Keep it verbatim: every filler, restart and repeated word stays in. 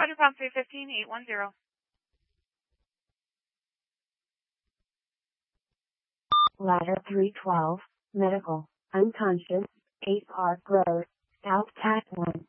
Roger, Palm three fifteen, eight one zero. Ladder three twelve, medical, unconscious, eight Park Road, South Cat one.